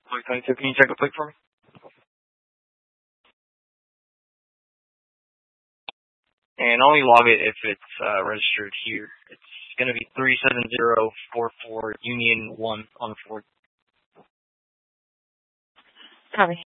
Louis 22, can you check the plate for me? And only log it if it's registered here. It's going to be 37044 Union 1 on Ford. Copy.